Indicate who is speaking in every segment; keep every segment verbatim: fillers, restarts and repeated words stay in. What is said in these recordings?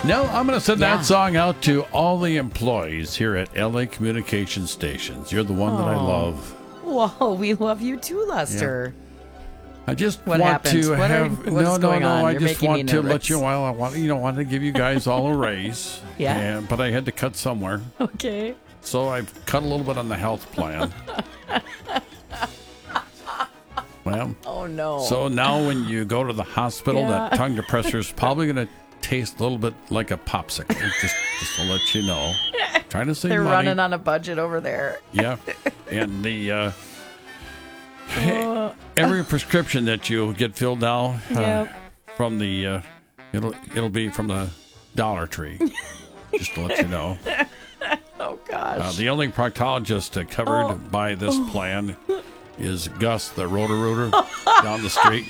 Speaker 1: No, I'm going to send
Speaker 2: Yeah.
Speaker 1: that song out to all the employees here at L A Communication Stations. You're the one that I
Speaker 2: Oh.
Speaker 1: love.
Speaker 2: Well, we love you too, Lester.
Speaker 1: I just
Speaker 2: What
Speaker 1: want
Speaker 2: happened?
Speaker 1: to
Speaker 2: What are-
Speaker 1: have
Speaker 2: what
Speaker 1: no,
Speaker 2: is
Speaker 1: no,
Speaker 2: going
Speaker 1: no.
Speaker 2: on?
Speaker 1: I
Speaker 2: You're
Speaker 1: just
Speaker 2: making me
Speaker 1: want to
Speaker 2: nervous.
Speaker 1: let you. Well, I want you know want to give you guys all a raise.
Speaker 2: Yeah.
Speaker 1: And, but I had to cut somewhere,
Speaker 2: Okay.
Speaker 1: so I've cut a little bit on the health plan. Well,
Speaker 2: Oh, no.
Speaker 1: so now when you go to the hospital,
Speaker 2: Yeah.
Speaker 1: that tongue depressor is probably going to taste a little bit like a popsicle. just, just to let you know. Trying to save
Speaker 2: They're
Speaker 1: money.
Speaker 2: running on a budget over there.
Speaker 1: Yeah, and the uh, every prescription that you get filled now uh,
Speaker 2: Yep.
Speaker 1: from the uh, it'll it'll be from the Dollar Tree. Just to let you know,
Speaker 2: Oh, gosh.
Speaker 1: uh, the only proctologist uh, covered
Speaker 2: Oh.
Speaker 1: by this plan is Gus, the Roto-Rooter, down the street.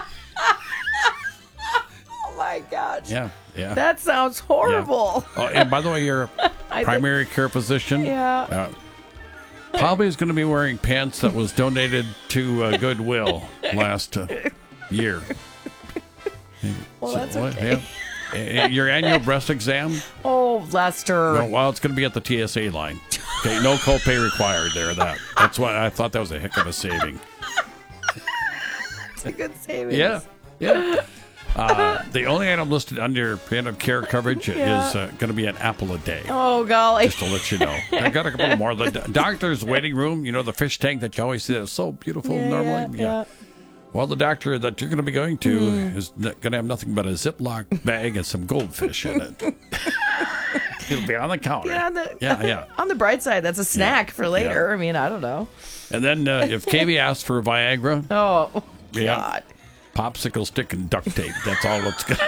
Speaker 2: Oh, my gosh.
Speaker 1: Yeah, yeah.
Speaker 2: That sounds horrible.
Speaker 1: Oh, and by the way, your
Speaker 2: I
Speaker 1: primary care physician.
Speaker 2: Yeah.
Speaker 1: Uh, probably is going to be wearing pants that was donated to uh, Goodwill last uh, year.
Speaker 2: Well, that's
Speaker 1: what-
Speaker 2: okay.
Speaker 1: yeah. Uh, Your annual breast exam?
Speaker 2: Oh, Lester.
Speaker 1: No, well, it's going to be at the T S A line. Okay, no copay required there. That that's why I thought that was a heck of a saving.
Speaker 2: It's a good savings.
Speaker 1: Yeah, yeah. Uh, the only item listed under preventive care coverage
Speaker 2: Yeah.
Speaker 1: is uh, going to be an apple a day.
Speaker 2: Oh, golly.
Speaker 1: Just to let you know, I got a couple more. The d- doctor's waiting room, you know, the fish tank that you always see that's so beautiful
Speaker 2: Yeah,
Speaker 1: normally.
Speaker 2: yeah, yeah.
Speaker 1: Well, the doctor that you're going to be going to
Speaker 2: Mm.
Speaker 1: is going to have nothing but a Ziploc bag and some goldfish in it. It'll be on the counter.
Speaker 2: Yeah, on the,
Speaker 1: yeah, yeah.
Speaker 2: on the bright side, that's a snack for later. I mean, I don't know.
Speaker 1: And then uh, if K B asks for Viagra,
Speaker 2: Oh,
Speaker 1: Yeah.
Speaker 2: God.
Speaker 1: popsicle stick and duct tape. That's all it's got.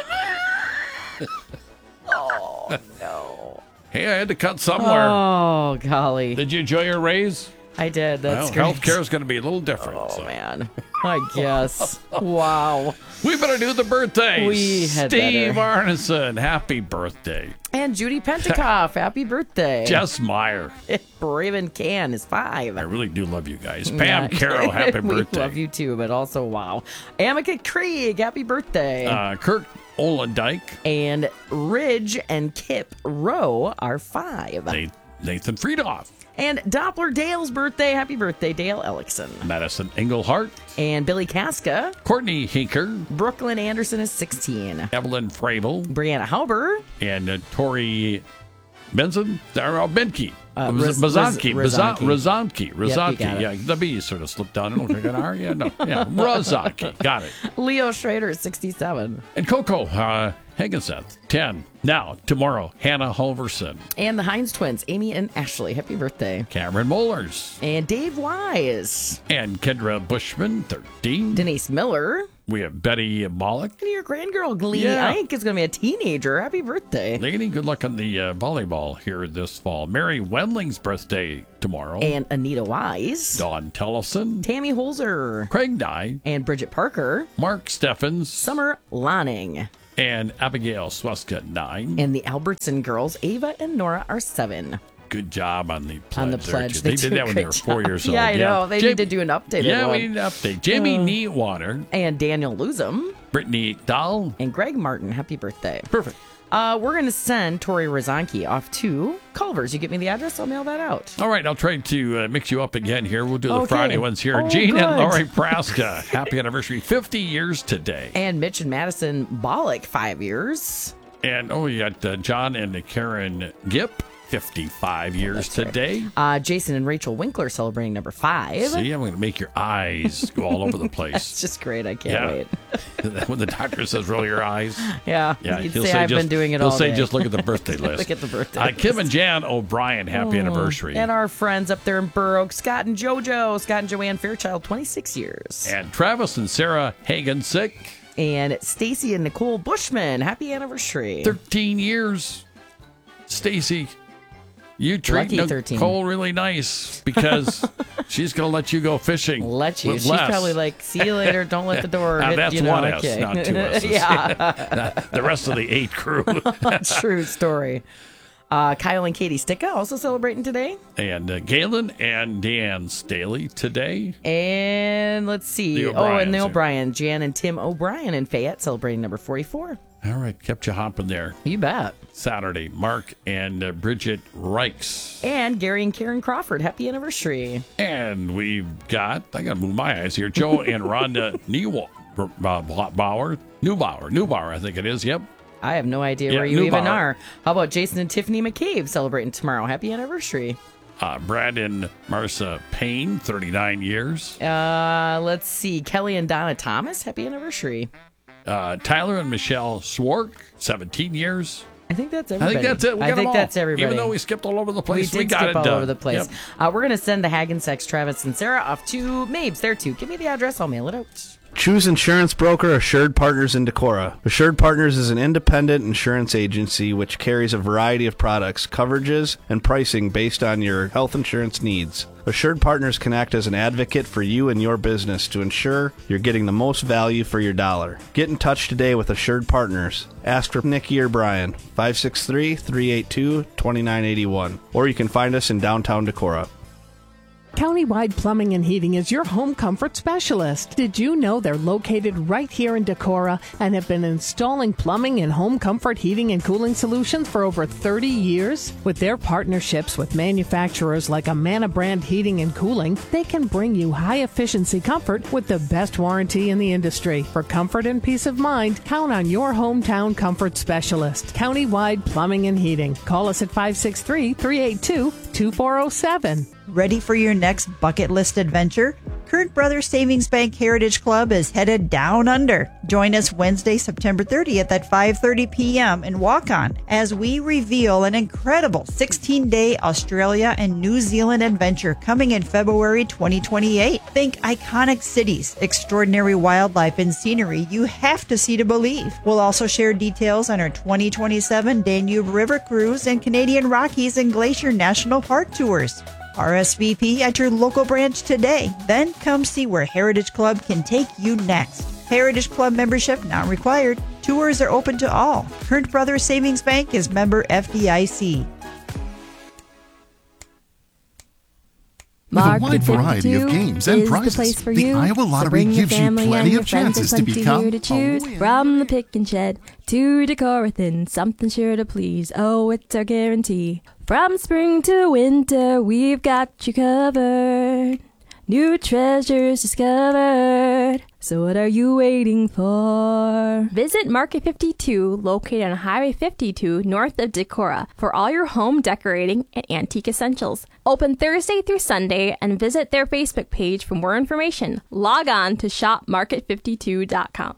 Speaker 2: Oh, no.
Speaker 1: Hey, I had to cut somewhere.
Speaker 2: Oh, golly.
Speaker 1: Did you enjoy your raise?
Speaker 2: I did. That's
Speaker 1: well,
Speaker 2: great.
Speaker 1: healthcare is going to be a little different.
Speaker 2: Oh,
Speaker 1: so.
Speaker 2: man. I guess. Wow.
Speaker 1: We better do the birthdays.
Speaker 2: We had
Speaker 1: Steve
Speaker 2: better.
Speaker 1: Arneson, happy birthday.
Speaker 2: And Judy Pentikoff, happy birthday.
Speaker 1: Jess Meyer,
Speaker 2: Raven Can is five.
Speaker 1: I really do love you guys. Pam
Speaker 2: Yeah.
Speaker 1: Carroll, happy
Speaker 2: we
Speaker 1: birthday.
Speaker 2: love you too, but also wow. Amica Krieg, happy birthday.
Speaker 1: Uh, Kirk Olendike,
Speaker 2: and Ridge and Kip Rowe are five.
Speaker 1: Nathan, Nathan Friedoff,
Speaker 2: And Doppler Dale's birthday, happy birthday, Dale Ellickson.
Speaker 1: Madison Engelhart,
Speaker 2: And Billy Casca.
Speaker 1: Courtney Hinker,
Speaker 2: Brooklyn Anderson is sixteen.
Speaker 1: Evelyn Fravel,
Speaker 2: Brianna Hauber.
Speaker 1: and uh, Tori Benson, or uh, Benke.
Speaker 2: Uh,
Speaker 1: Riz-
Speaker 2: Riz-
Speaker 1: Razanki,
Speaker 2: Riz-
Speaker 1: Razan-
Speaker 2: Razanki.
Speaker 1: Razanki, Razanki.
Speaker 2: got it.
Speaker 1: Yeah, the B sort of slipped down. It looked like an R. Yeah, no, yeah, Razanki. Got it.
Speaker 2: Leo Schrader is sixty-seven.
Speaker 1: And Coco uh, Higginseth, ten. Now, tomorrow, Hannah Halverson,
Speaker 2: And the Hines twins, Amy and Ashley, happy birthday.
Speaker 1: Cameron Mollers,
Speaker 2: And Dave Wise.
Speaker 1: and Kendra Bushman, thirteen.
Speaker 2: Denise Miller.
Speaker 1: We have Betty Bollock.
Speaker 2: And your grandgirl, Glee
Speaker 1: Yeah.
Speaker 2: Ike, is going to be a teenager. Happy birthday.
Speaker 1: Lady, good luck on the uh, volleyball here this fall. Mary Wendling's birthday tomorrow.
Speaker 2: And Anita Wise.
Speaker 1: Dawn Tellison,
Speaker 2: Tammy Holzer.
Speaker 1: Craig Dye,
Speaker 2: And Bridget Parker.
Speaker 1: Mark Steffens,
Speaker 2: Summer Lanning.
Speaker 1: and Abigail Sweska, nine.
Speaker 2: And the Albertson girls, Ava and Nora, are seven.
Speaker 1: Good job on the pledge.
Speaker 2: On the
Speaker 1: there,
Speaker 2: pledge.
Speaker 1: too. They,
Speaker 2: do
Speaker 1: did
Speaker 2: a
Speaker 1: that when
Speaker 2: great
Speaker 1: they were four
Speaker 2: job.
Speaker 1: years old.
Speaker 2: Yeah, I know. They
Speaker 1: Jam-
Speaker 2: need to do an updated
Speaker 1: Yeah,
Speaker 2: one.
Speaker 1: we need an update. Jamie
Speaker 2: Uh.
Speaker 1: Neatwater,
Speaker 2: And Daniel Luzum.
Speaker 1: Brittany Dahl.
Speaker 2: And Greg Martin, happy birthday.
Speaker 1: Perfect.
Speaker 2: Uh, we're going to send Tori Rozanki off to Culver's. You get me the address, I'll mail that out.
Speaker 1: All right, I'll try to uh, mix you up again here. We'll do the
Speaker 2: Okay.
Speaker 1: Friday ones here.
Speaker 2: Oh,
Speaker 1: Gene and
Speaker 2: good.
Speaker 1: Lori Praska, happy anniversary, fifty years today.
Speaker 2: And Mitch and Madison Bollock, five years.
Speaker 1: And oh, you got uh, John and Karen Gipp, fifty-five years
Speaker 2: That's right.
Speaker 1: today.
Speaker 2: Uh, Jason and Rachel Winkler celebrating number five.
Speaker 1: See, I'm going to make your eyes go all over the
Speaker 2: That's
Speaker 1: place.
Speaker 2: just great. I can't
Speaker 1: Yeah.
Speaker 2: wait.
Speaker 1: When the doctor says roll your eyes,
Speaker 2: Yeah.
Speaker 1: yeah,
Speaker 2: You'd
Speaker 1: he'll
Speaker 2: say,
Speaker 1: say
Speaker 2: I've
Speaker 1: just,
Speaker 2: been doing it
Speaker 1: he'll
Speaker 2: all
Speaker 1: say
Speaker 2: day.
Speaker 1: just look at the birthday list.
Speaker 2: Look at the birthday
Speaker 1: Uh, Kim
Speaker 2: list.
Speaker 1: and Jan O'Brien, happy anniversary.
Speaker 2: And our friends up there in Burr Oak, Scott and JoJo, Scott and Joanne Fairchild, twenty-six years.
Speaker 1: And Travis and Sarah Hagensick,
Speaker 2: And Stacy and Nicole Bushman, happy anniversary.
Speaker 1: thirteen years. Stacy, you treat
Speaker 2: Lucky thirteen.
Speaker 1: Nicole really nice because she's going to let you go fishing.
Speaker 2: Let you.
Speaker 1: with
Speaker 2: She's
Speaker 1: Les.
Speaker 2: probably like, see you later. Don't let the door
Speaker 1: Ah,
Speaker 2: hit
Speaker 1: that's
Speaker 2: you know,
Speaker 1: one S,
Speaker 2: okay.
Speaker 1: not two S's.
Speaker 2: yeah,
Speaker 1: the rest of the eight crew.
Speaker 2: true story. Uh, Kyle and Katie Sticka also celebrating today.
Speaker 1: and uh, Galen and Deanne Staley today.
Speaker 2: And let's see.
Speaker 1: The
Speaker 2: Oh, and the
Speaker 1: O'Briens, yeah.
Speaker 2: O'Brien. Jan and Tim O'Brien in Fayette celebrating number forty-four.
Speaker 1: All right, kept you hopping there.
Speaker 2: You bet.
Speaker 1: Saturday, Mark and uh, Bridget Reichs.
Speaker 2: And Gary and Karen Crawford, happy anniversary.
Speaker 1: And we've got, I got to move my eyes here, Joe and Rhonda Newbauer, Bauer, Neubauer, Neubauer, I think it is, yep.
Speaker 2: I have no idea
Speaker 1: Yeah,
Speaker 2: where you even
Speaker 1: Neubauer.
Speaker 2: are. How about Jason and Tiffany McCabe celebrating tomorrow? Happy anniversary.
Speaker 1: Uh, Brad and Marcia Payne, thirty-nine years.
Speaker 2: Uh, let's see. Kelly and Donna Thomas, happy anniversary.
Speaker 1: Uh, Tyler and Michelle Swark, seventeen years.
Speaker 2: I think that's
Speaker 1: I
Speaker 2: everybody.
Speaker 1: think that's it. We got
Speaker 2: I
Speaker 1: them
Speaker 2: think
Speaker 1: all.
Speaker 2: that's everybody.
Speaker 1: Even though we skipped all over the place,
Speaker 2: we
Speaker 1: we,
Speaker 2: did
Speaker 1: got
Speaker 2: skip
Speaker 1: it
Speaker 2: all
Speaker 1: done.
Speaker 2: over the place.
Speaker 1: Yep.
Speaker 2: Uh, we're going to send the Hagensacks, Travis and Sarah off to Mabes there too. Give me the address. I'll mail it out.
Speaker 3: Choose insurance broker Assured Partners in Decorah. Assured Partners is an independent insurance agency which carries a variety of products, coverages, and pricing based on your health insurance needs. Assured Partners can act as an advocate for you and your business to ensure you're getting the most value for your dollar. Get in touch today with Assured Partners. Ask for Nikki or Brian, five six three, three eight two, two nine eight one, or you can find us in downtown Decorah.
Speaker 4: Countywide Plumbing and Heating is your home comfort specialist. Did you know they're located right here in Decorah and have been installing plumbing and home comfort heating and cooling solutions for over thirty years? With their partnerships with manufacturers like Amana Brand Heating and Cooling, they can bring you high-efficiency comfort with the best warranty in the industry. For comfort and peace of mind, count on your hometown comfort specialist. Countywide Plumbing and Heating. Call us at five six three, three eight two, two four zero seven.
Speaker 5: Ready for your next bucket list adventure? Current Brothers Savings Bank Heritage Club is headed down under. Join us Wednesday, September thirtieth at five thirty p.m. in Walk-On as we reveal an incredible sixteen-day Australia and New Zealand adventure coming in February twenty twenty-eight. Think iconic cities, extraordinary wildlife, and scenery you have to see to believe. We'll also share details on our twenty twenty-seven Danube River Cruise and Canadian Rockies and Glacier National Park tours. R S V P at your local branch today. Then come see where Heritage Club can take you next. Heritage Club membership not required. Tours are open to all. Current Brothers Savings Bank is member F D I C.
Speaker 6: With a wide variety of games and prizes, the, the Iowa Lottery so gives you plenty of chances to become
Speaker 7: to choose. From the pick and shed to Decorathon, something sure to please. Oh, it's our guarantee. From spring to winter, we've got you covered. New treasures discovered. So what are you waiting for? Visit Market fifty-two, located on Highway fifty-two, north of Decorah, for all your home decorating and antique essentials. Open Thursday through Sunday, and visit their Facebook page for more information. Log on to shop market fifty-two dot com.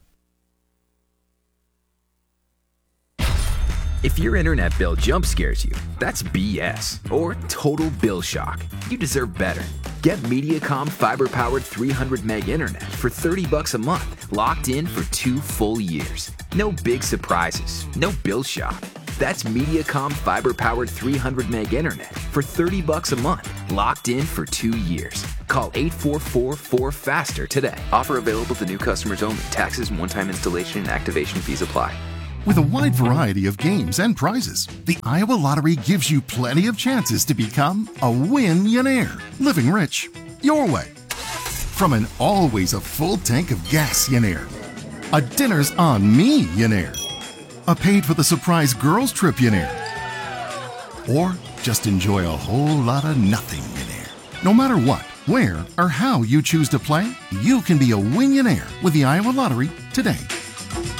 Speaker 8: If your internet bill jump scares you, that's B S or total bill shock. You deserve better. Get Mediacom fiber-powered three hundred meg internet for thirty bucks a month, locked in for two full years. No big surprises, no bill shock. That's Mediacom fiber-powered three hundred meg internet for thirty bucks a month, locked in for two years. Call eight four four, four faster today.
Speaker 9: Offer available to new customers only. Taxes and one-time installation and activation fees apply.
Speaker 6: With a wide variety of games and prizes, the Iowa Lottery gives you plenty of chances to become a win-yonaire, living rich your way. From an always a full tank of gas-yonaire, a dinner's on me-yonaire, a paid for the surprise girls trip yonaire, or just enjoy a whole lot of nothing yonaire. No matter what, where, or how you choose to play, you can be a win-yonaire with the Iowa Lottery today.